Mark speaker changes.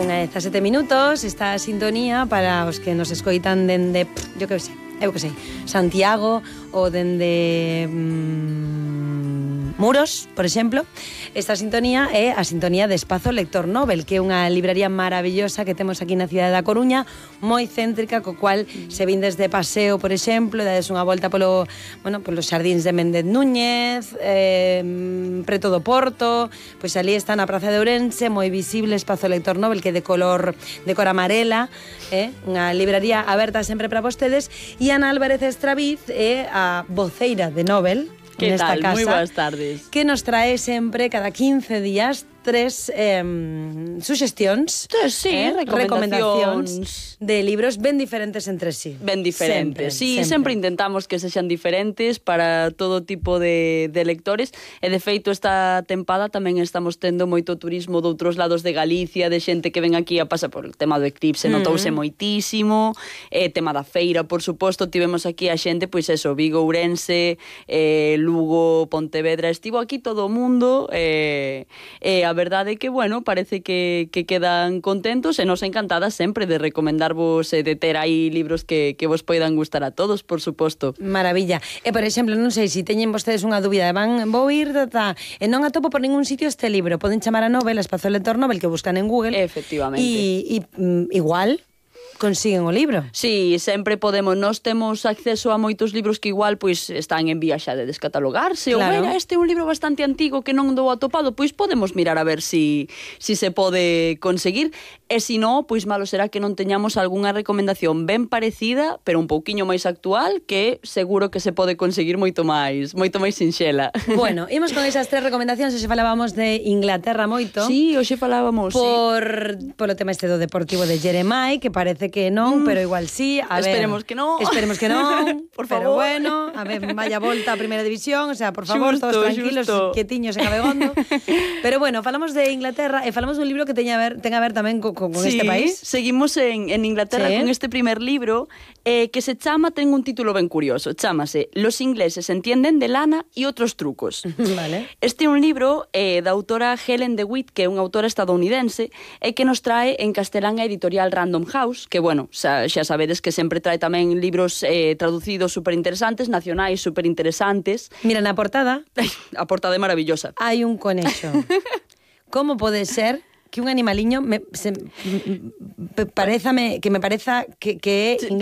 Speaker 1: unha 17 minutos, esta sintonía para os que nos escoitan dende, eu que sei, Santiago ou dende Muros, por exemplo. Esta sintonía é a sintonía de Espazo Lector Nobel, que é unha libraría maravillosa que temos aquí na cidade da Coruña, moi céntrica, co cual se vindes de paseo, por exemplo, dades unha volta polos xardíns de Méndez Núñez, preto do Porto, pois ali está na Praza de Ourense, moi visible Espazo Lector Nobel, que é de cor amarela, unha libraría aberta sempre para vostedes, e Ana Álvarez Estraviz é a voceira de Nobel.
Speaker 2: Que
Speaker 1: nesta
Speaker 2: tal?
Speaker 1: casa,
Speaker 2: Moi boas tardes.
Speaker 1: que nos trae sempre cada 15 días 3 suxestións, recomendacións de libros ben diferentes entre sí.
Speaker 2: Ben diferentes. Sempre intentamos que sexan diferentes para todo tipo de lectores, e de feito esta tempada tamén estamos tendo moito turismo de outros lados de Galicia, de xente que ven aquí a pasar por el tema do eclipse, notouse moitísimo, tema da feira, por suposto, tivemos aquí a xente, pois eso, Vigo, Ourense, Lugo, Pontevedra, estivo aquí todo o mundo, a verdade é que, bueno, parece que quedan contentos, e nos encantadas sempre de recomendarvos e de ter aí libros que vos poidan gustar a todos, por suposto.
Speaker 1: Maravilla. E, por exemplo, non sei se teñen vostedes unha dúbida, vou ir, e non atopo por ningún sitio este libro, poden chamar a Nobel, a Espazo Lector Nobel, que buscan en Google.
Speaker 2: Efectivamente.
Speaker 1: E igual consiguen o libro.
Speaker 2: Sí, sempre podemos. Nós temos acceso a moitos libros que igual pois están en vía xa de descatalogarse,
Speaker 1: claro.
Speaker 2: Ou mira, este é un libro bastante antigo que non dou atopado, pois podemos mirar a ver si se pode conseguir, e se non, pois malo será que non teñamos algunha recomendación ben parecida, pero un pouquiño máis actual, que seguro que se pode conseguir moito máis sinxela.
Speaker 1: Bueno, imos con esas 3 recomendacións, hoxe falábamos de Inglaterra moito.
Speaker 2: Sí, hoxe falábamos,
Speaker 1: polo tema este do Deportivo de Jeremai, que parece que non, pero igual sí.
Speaker 2: Esperemos que non.
Speaker 1: Esperemos que non.
Speaker 2: Por
Speaker 1: pero
Speaker 2: favor.
Speaker 1: bueno, a ver, vaya volta a Primeira División, o sea, por favor, todos tranquilos, quietiños e cabegondo. Pero bueno, falamos de Inglaterra e falamos dun libro que ten a ver tamén con este país.
Speaker 2: Seguimos en Inglaterra con este primer libro que se chama, ten un título ben curioso, chámase Los ingleses entienden de lana e outros trucos.
Speaker 1: Vale.
Speaker 2: Este é un libro da autora Helen DeWitt, que é unha autora estadounidense, e que nos trae en castelán a editorial Random House, que, bueno, xa sabedes que sempre trae tamén libros traducidos superinteresantes, nacionais superinteresantes.
Speaker 1: Mira, na portada...
Speaker 2: A portada é maravillosa.
Speaker 1: Hai un conexo. Como pode ser que un animaliño me pareza que é